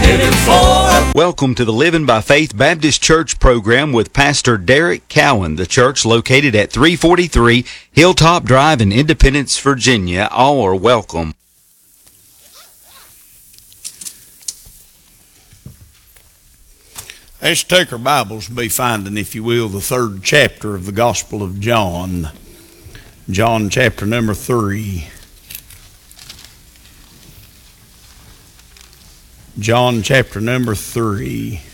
living for. Welcome to the Living by Faith Baptist Church program with Pastor Derek Cowan. The church located at 343 Hilltop Drive in Independence, Virginia. All are welcome. Let's take our Bibles and be finding, if you will, the third chapter of the Gospel of John. John chapter number 3. John chapter number 3.